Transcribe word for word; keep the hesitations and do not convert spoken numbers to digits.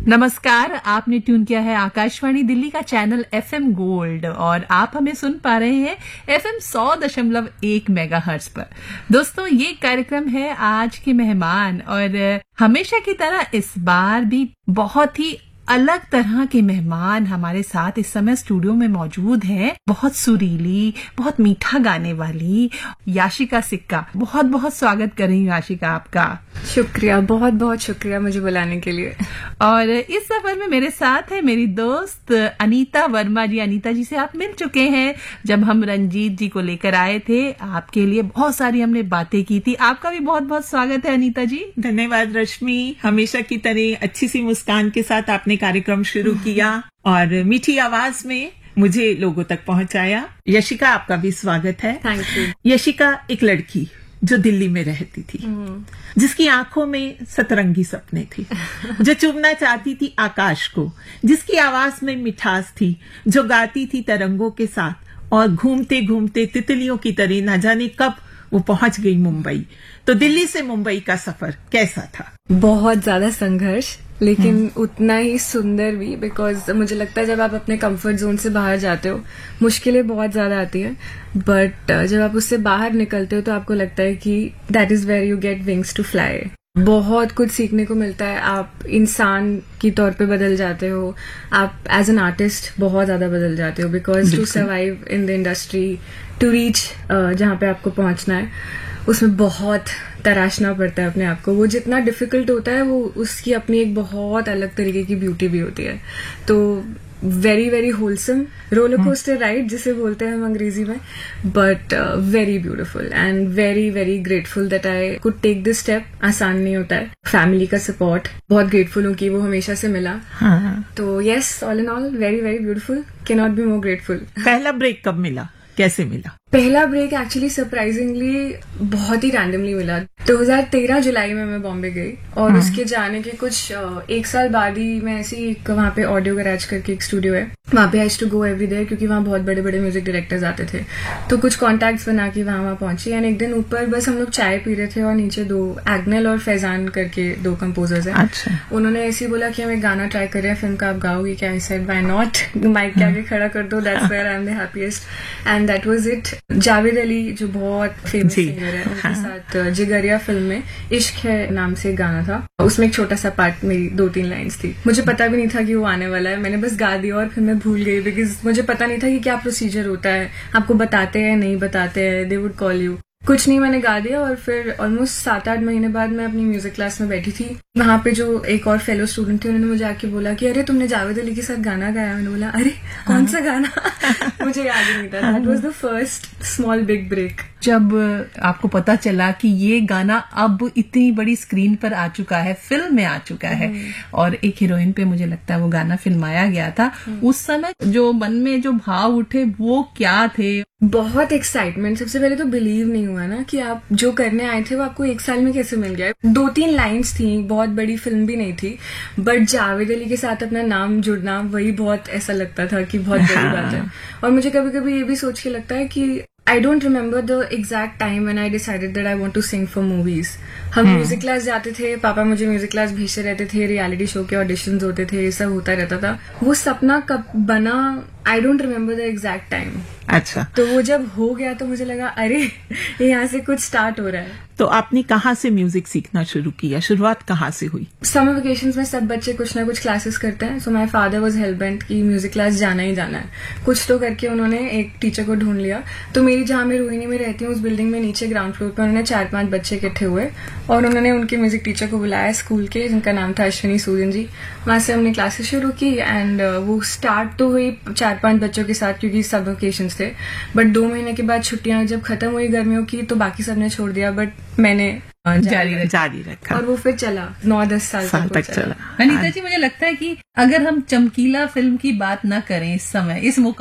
नमस्कार, आपने ट्यून किया है आकाशवाणी दिल्ली का चैनल एफएम गोल्ड और आप हमें सुन पा रहे हैं एफएम सौ दशमलव एक मेगाहर्ट्ज पर। दोस्तों, ये कार्यक्रम है आज के मेहमान और हमेशा की तरह इस बार भी बहुत ही अलग तरह के मेहमान हमारे साथ इस समय स्टूडियो में मौजूद हैं। बहुत सुरीली, बहुत मीठा गाने वाली याशिका सिक्का। बहुत बहुत स्वागत कर रही हूँ याशिका आपका। शुक्रिया, बहुत बहुत शुक्रिया मुझे बुलाने के लिए। और इस सफर में मेरे साथ है मेरी दोस्त अनीता वर्मा जी। अनीता जी से आप मिल चुके हैं जब हम रंजीत जी को लेकर आए थे। आपके लिए बहुत सारी हमने बातें की थी। आपका भी बहुत बहुत स्वागत है अनीता जी। धन्यवाद रश्मि, हमेशा की तरह अच्छी सी मुस्कान के साथ आपने कार्यक्रम शुरू किया और मीठी आवाज में मुझे लोगों तक पहुंचाया। यशिका, आपका भी स्वागत है। Thank you. यशिका एक लड़की जो दिल्ली में रहती थी, जिसकी आंखों में सतरंगी सपने थे, जो चूमना चाहती थी आकाश को, जिसकी आवाज में मिठास थी, जो गाती थी तरंगों के साथ और घूमते घूमते तितलियों की तरह न जाने कब वो पहुंच गई मुंबई। तो दिल्ली से मुंबई का सफर कैसा था? बहुत ज्यादा संघर्ष, लेकिन उतना ही सुंदर भी, बिकॉज मुझे लगता है जब आप अपने कंफर्ट जोन से बाहर जाते हो मुश्किलें बहुत ज्यादा आती हैं, बट जब आप उससे बाहर निकलते हो तो आपको लगता है कि that is where you get wings to fly. बहुत कुछ सीखने को मिलता है, आप इंसान की तौर पे बदल जाते हो, आप एज एन आर्टिस्ट बहुत ज्यादा बदल जाते हो, because to survive in the industry, to reach जहाँ पे आपको पहुंचना है, उसमें बहुत तराशना पड़ता है अपने आप को। वो जितना डिफिकल्ट होता है वो उसकी अपनी एक बहुत अलग तरीके की ब्यूटी भी होती है। तो very very wholesome roller coaster ride जिसे बोलते हैं हम अंग्रेजी में, but very beautiful and very very grateful that I could take this step. आसान नहीं होता है। फैमिली का सपोर्ट बहुत ग्रेटफुल हूँ कि वो हमेशा से मिला। हाँ। तो yes, all in all very very beautiful, can not be more grateful. पहला ब्रेक कब मिला, कैसे मिला? पहला ब्रेक एक्चुअली सरप्राइजिंगली बहुत ही रैंडमली मिला। दो हज़ार तेरह जुलाई में मैं बॉम्बे गई और उसके जाने के कुछ एक साल बाद ही मैं ऐसी एक वहाँ पे ऑडियो गैराज करके एक स्टूडियो है, वहाँ पे I used to go every day क्योंकि वहाँ बहुत बड़े बड़े म्यूजिक डायरेक्टर्स आते थे। तो कुछ कॉन्टैक्ट्स बना के वहाँ वहाँ पहुंची एंड एक दिन ऊपर बस हम लोग चाय पी रहे थे और नीचे दो एग्नेल और फैजान करके दो कंपोजर्स हैं। अच्छा। उन्होंने ऐसे ही बोला कि हम एक गाना ट्राई कर रहे हैं, फिल्म का आप गाओगी क्या? I said why not, mic के आगे खड़ा कर दो, that's where I am the happiest and that was it. Javed Ali जो बहुत फेमस सिंगर है, उनके साथ जिगरिया फिल्म में इश्क है नाम से गाना था, उसमें एक छोटा सा पार्ट, मेरी दो तीन लाइंस थी। मुझे पता भी नहीं था कि वो आने वाला है, मैंने बस गा दिया और फिर मैं भूल गई बिकॉज मुझे पता नहीं था कि क्या प्रोसीजर होता है, आपको बताते हैं नहीं बताते हैं, दे वुड कॉल यू। कुछ नहीं, मैंने गा दिया और फिर ऑलमोस्ट सात आठ महीने बाद मैं अपनी म्यूजिक क्लास में बैठी थी। वहां पे जो एक और फेलो स्टूडेंट थे उन्होंने मुझे आके बोला कि अरे तुमने जावेद अली के साथ गाना गाया। मैंने बोला अरे कौन सा गाना? मुझे याद ही नहीं था। That was the first small big break. जब आपको पता चला कि ये गाना अब इतनी बड़ी स्क्रीन पर आ चुका है, फिल्म में आ चुका है और एक हीरोइन पे मुझे लगता है वो गाना फिल्माया गया था, उस समय जो मन में जो भाव उठे वो क्या थे? बहुत एक्साइटमेंट। सबसे पहले तो बिलीव नहीं हुआ ना कि आप जो करने आए थे वो आपको एक साल में कैसे मिल गया। दो तीन लाइंस थी, बहुत बड़ी फिल्म भी नहीं थी, बट जावेद अली के साथ अपना नाम जुड़ना वही बहुत ऐसा लगता था कि बहुत बड़ी बात है। और मुझे कभी कभी ये भी सोच के लगता है कि I don't remember the exact time when I decided that I want to sing for movies. हम म्यूजिक क्लास जाते थे, पापा मुझे म्यूजिक क्लास भेजते रहते थे, रियलिटी शो के ऑडिशंस होते थे, ये सब होता रहता था। वो सपना कब बना, I don't remember the exact time. अच्छा। तो वो जब हो गया तो मुझे लगा अरे यहाँ से कुछ स्टार्ट हो रहा है। तो आपने कहाँ से म्यूजिक सीखना शुरू किया? शुरुआत कहाँ से हुई? समर वेकेशंस में सब बच्चे कुछ ना कुछ क्लासेस करते हैं, so my father was hello bent कि म्यूजिक क्लास जाना ही जाना है। कुछ तो करके उन्होंने एक टीचर को ढूंढ लिया। तो मेरी जहाँ मैं रोहिणी में रहती हूँ उस बिल्डिंग में नीचे ग्राउंड फ्लोर पे उन्होंने चार पांच बच्चे इकट्ठे हुए और उन्होंने उनके म्यूजिक टीचर को बुलाया स्कूल के, जिनका नाम था अश्विनी सूजन जी। वहां से हमने क्लासेस शुरू की एंड वो स्टार्ट तो हुई चार पांच बच्चों के साथ क्योंकि सब वेकेशंस थे, बट दो महीने के बाद छुट्टियां जब खत्म हुई गर्मियों की तो बाकी सबने छोड़ दिया, बट मैंने जारी रखा जारी रखा और वो फिर चला नौ दस साल, साल तक चला। अनीता जी, मुझे लगता है कि अगर हम चमकीला फिल्म की बात न करें इस समय, इस